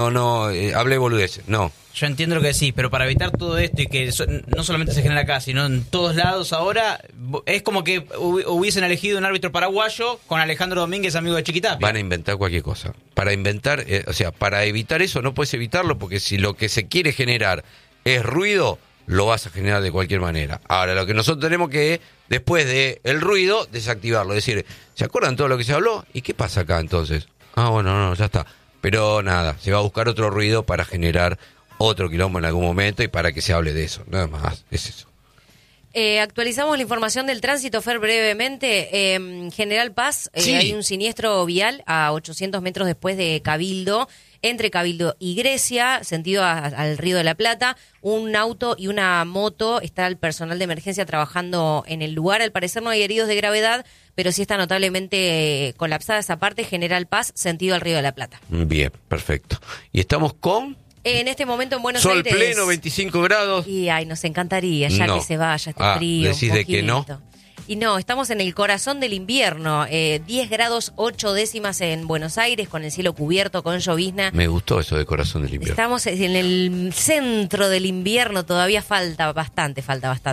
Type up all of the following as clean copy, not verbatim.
hablé boludez, no. Yo entiendo lo que decís, pero para evitar todo esto y que no solamente se genera acá, sino en todos lados ahora, es como que hubiesen elegido un árbitro paraguayo con Alejandro Domínguez, amigo de Chiquitapia. Van a inventar cualquier cosa. Para evitar eso no puedes evitarlo, porque si lo que se quiere generar es ruido, lo vas a generar de cualquier manera. Ahora, lo que nosotros tenemos que, después del ruido, desactivarlo. Es decir, ¿se acuerdan todo lo que se habló? ¿Y qué pasa acá entonces? Bueno, ya está. Pero nada, se va a buscar otro ruido para generar otro quilombo en algún momento y para que se hable de eso. Nada más, es eso. Actualizamos la información del tránsito, Fer, brevemente. General Paz, Sí. hay un siniestro vial a 800 metros después de Cabildo, entre Cabildo y Grecia, sentido al Río de la Plata. Un auto y una moto, está el personal de emergencia trabajando en el lugar. Al parecer no hay heridos de gravedad, pero sí está notablemente colapsada esa parte. General Paz, sentido al Río de la Plata. Bien, perfecto. Y estamos con En este momento en Buenos sol Aires... pleno, 25 grados. Y nos encantaría ya No. que se vaya este frío. ¿Decís un de que no? poquito. Y no, estamos en el corazón del invierno, 10 grados 8 décimas en Buenos Aires, con el cielo cubierto, con llovizna. Me gustó eso de corazón del invierno. Estamos en el centro del invierno, todavía falta bastante.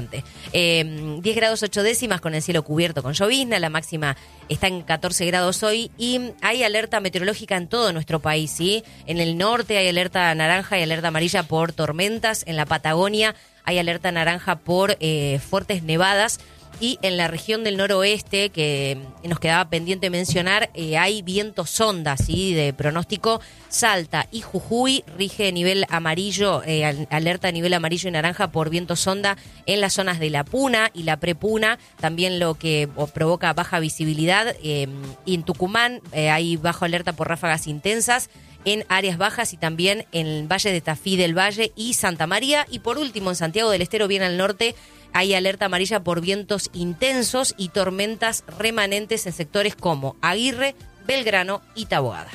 10 grados 8 décimas con el cielo cubierto con llovizna, la máxima está en 14 grados hoy y hay alerta meteorológica en todo nuestro país, ¿sí? En el norte hay alerta naranja y alerta amarilla por tormentas, en la Patagonia hay alerta naranja por fuertes nevadas. Y en la región del noroeste, que nos quedaba pendiente mencionar, hay vientos sonda, ¿sí? De pronóstico. Salta y Jujuy rige nivel amarillo, alerta a nivel amarillo y naranja por vientos sonda en las zonas de la Puna y la Prepuna, también lo que provoca baja visibilidad. Y en Tucumán hay bajo alerta por ráfagas intensas en áreas bajas y también en el Valle de Tafí del Valle y Santa María. Y por último, en Santiago del Estero, bien al norte, hay alerta amarilla por vientos intensos y tormentas remanentes en sectores como Aguirre, Belgrano y Taboada.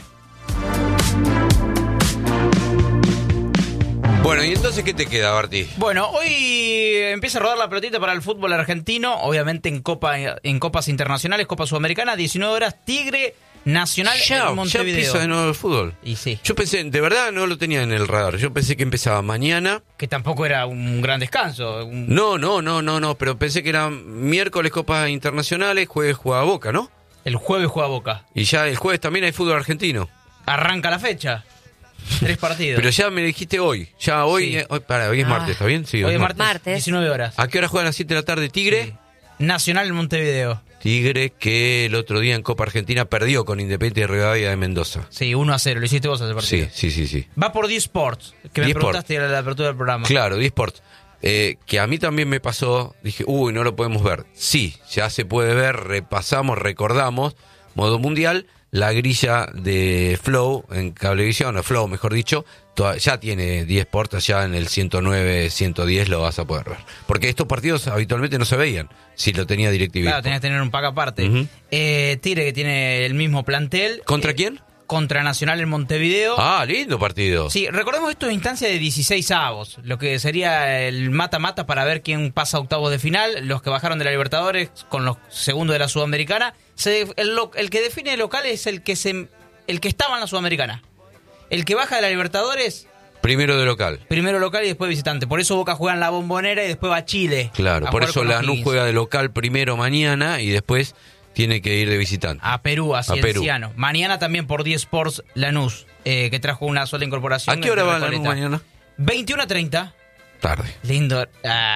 Bueno, ¿y entonces qué te queda, Barti? Bueno, hoy empieza a rodar la pelotita para el fútbol argentino, obviamente en copas internacionales, Copa Sudamericana, 19 horas, Tigre Nacional en Montevideo. Ya empieza de nuevo el fútbol. Y sí. Yo pensé, de verdad no lo tenía en el radar. Yo pensé que empezaba mañana. Que tampoco era un gran descanso. No, pero pensé que eran miércoles Copas Internacionales, jueves juega Boca, ¿no? El jueves juega Boca. Y ya el jueves también hay fútbol argentino. Arranca la fecha. 3 partidos. Pero ya me dijiste hoy. Ya hoy, Sí. hoy es martes, ¿está bien? Sí, Hoy es martes. martes, 19 horas. ¿A qué hora juegan a las 7 de la tarde Tigre? Sí. Nacional en Montevideo. Tigre que el otro día en Copa Argentina perdió con Independiente de Rivadavia de Mendoza. Sí, 1-0, lo hiciste vos ese partido. Sí. Va por D-Sports, que me D-Sport. preguntaste en la apertura del programa. Claro, D-Sport. Que a mí también me pasó, dije, no lo podemos ver. Sí, ya se puede ver, repasamos, recordamos, modo mundial, la grilla de Flow en Cablevisión, o Flow mejor dicho, ya tiene 10 portas, ya en el 109, 110 lo vas a poder ver. Porque estos partidos habitualmente no se veían si lo tenía DirecTV. Claro, tenías que tener un pack aparte. Ujú. Tigre, que tiene el mismo plantel. ¿Contra quién? Contra Nacional en Montevideo. Ah, lindo partido. Sí, recordemos esto es instancia de 16avos, lo que sería el mata-mata para ver quién pasa a octavos de final, los que bajaron de la Libertadores con los segundos de la Sudamericana. El que define el local es el que estaba en la Sudamericana. El que baja de la Libertadores, Primero de local. primero local y después visitante. Por eso Boca juega en la Bombonera y después va a Chile. Claro, a por jugar eso con Lanús O'Higgins. juega de local primero mañana y después tiene que ir de visitante. A Perú, a Perú. Cienciano. Mañana también por 10 Sports Lanús, que trajo una sola incorporación. ¿A qué hora de va Lanús Recoleta. mañana? 21:30. Tarde. Lindo.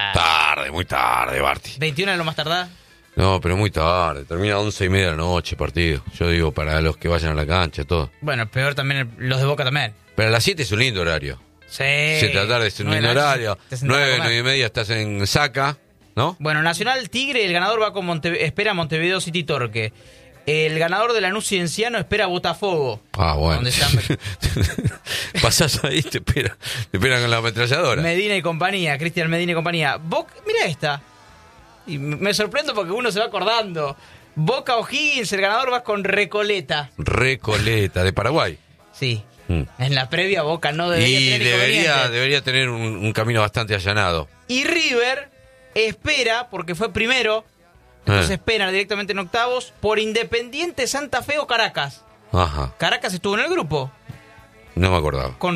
Muy tarde, Barty. 21 es lo más tardada. No, pero muy tarde. Termina a 11:30 de la noche partido. Yo digo, para los que vayan a la cancha, todo. Bueno, peor también los de Boca también. Pero a las 7 es un lindo horario. Sí. 7 de la tarde es un lindo horario. 9, 9:30 estás en Saca, ¿no? Bueno, Nacional Tigre, el ganador va con espera Montevideo City Torque. El ganador de Lanús Cienciano espera Botafogo. Ah, bueno. Donde están Pasás ahí, te esperan con la ametralladora. Medina y compañía, Cristian Medina y compañía. Mira esta. Y me sorprendo porque uno se va acordando. Boca O'Higgins, el ganador va con Recoleta. Recoleta, de Paraguay. Sí. En la previa Boca no debería Y tener inconveniente. debería tener un camino bastante allanado. Y River espera, porque fue primero, entonces espera directamente en octavos, por Independiente Santa Fe o Caracas. Ajá. Caracas estuvo en el grupo. No me acordaba. Con